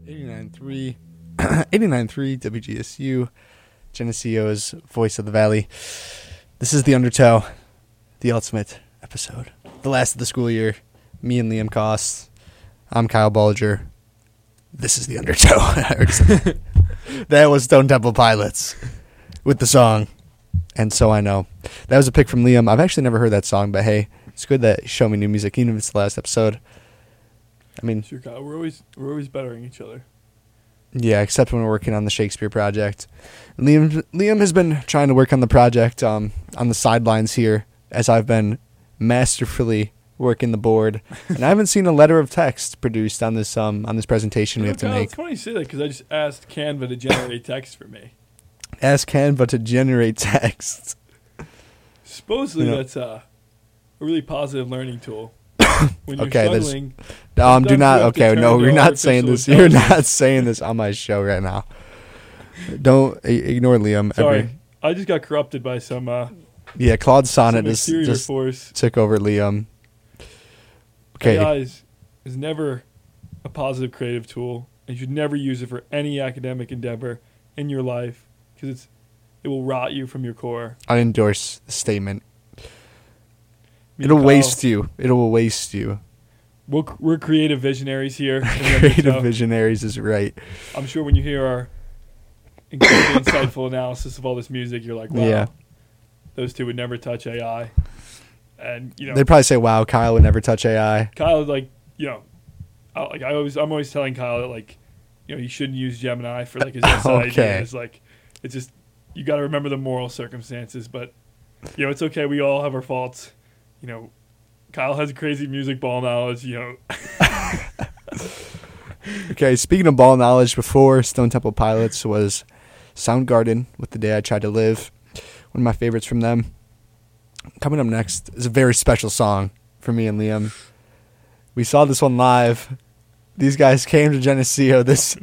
89.3 89.3 WGSU, Geneseo's Voice of the Valley. This is the Undertow, the ultimate episode. The last of the school year. Me and Liam Koss. I'm Kyle Bulger. This is the Undertow. That was Stone Temple Pilots with the song And So I Know. That was a pick from Liam. I've actually never heard that song, but hey, it's good that you show me new music, even if it's the last episode. I mean, sure, Kyle. We're always bettering each other. Yeah, except when we're working on the Shakespeare project. And Liam has been trying to work on the project on the sidelines here as I've been masterfully working the board. And I haven't seen a letter of text produced on this presentation we have to Kyle, make. It's funny you say that because I just asked Canva to generate text for me. Ask Canva to generate text. Supposedly that's a really positive learning tool. When you're Okay, struggling, do not. Okay, no, you're not saying this. You're intelligence. not saying this on my show right now. Don't ignore Liam. Sorry, I just got corrupted by some Claude Sonnet exterior just force. took over Liam. Okay. AI is never a positive creative tool, and you should never use it for any academic endeavor in your life because it will rot you from your core. I endorse the statement. Me and It'll Kyle, waste you. It will waste you. We're creative visionaries here. Creative visionaries is right. I'm sure when you hear our incredibly insightful analysis of all this music, you're like, wow, Yeah. those two would never touch AI. And, They'd probably say, wow, Kyle would never touch AI. Kyle, I'm always telling Kyle that, he shouldn't use Gemini for, his essay Okay. ideas. It's just, you got to remember the moral circumstances. But, it's okay. We all have our faults. Kyle has crazy music ball knowledge, Okay, speaking of ball knowledge, before Stone Temple Pilots was Soundgarden with The Day I Tried to Live. One of my favorites from them. Coming up next is a very special song for me and Liam. We saw this one live. These guys came to Geneseo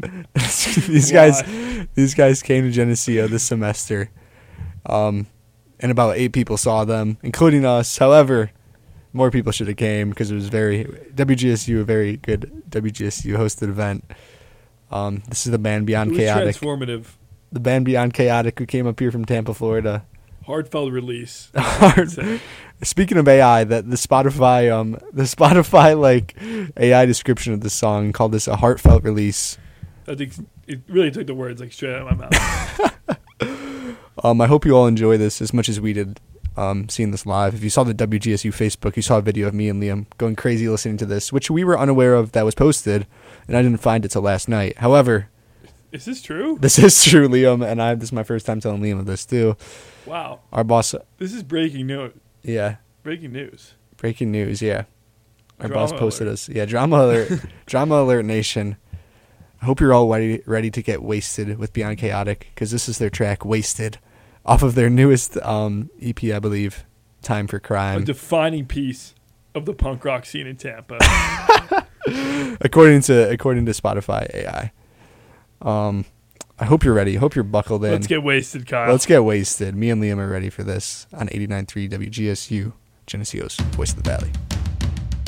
these guys came to Geneseo this semester. And about 8 people saw them, including us. However, more people should have came because it was a very good WGSU hosted event. This is the band Beyond Chaotic. Transformative. The band Beyond Chaotic who came up here from Tampa, Florida. Heartfelt release. Speaking of AI, the Spotify AI description of the song called this a heartfelt release. I think it really took the words straight out of my mouth. I hope you all enjoy this as much as we did seeing this live. If you saw the WGSU Facebook, you saw a video of me and Liam going crazy listening to this, which we were unaware of that was posted, and I didn't find it till last night. However, is this true? This is true, Liam, and this is my first time telling Liam of this too. Wow. Our boss. This is breaking news. Yeah. Breaking news. Breaking news. Yeah. Our Drama boss posted alert. us. Yeah. Drama alert. Drama alert nation. I hope you're all ready to get wasted with Beyond Chaotic because this is their track "Wasted," off of their newest EP, I believe. Time for Crime. A defining piece of the punk rock scene in Tampa. according to Spotify AI. I hope you're ready. I hope you're buckled in. Let's get wasted, Kyle. Let's get wasted. Me and Liam are ready for this on 89.3 WGSU, Geneseo's Voice of the Valley.